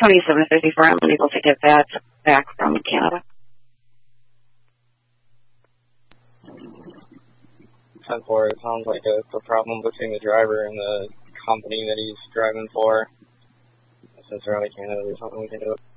$27.54. I'm unable to get that back from Canada. 10-4, it sounds like it's a problem between the driver and the company that he's driving for. Since they're out of Canada, there's nothing we can do.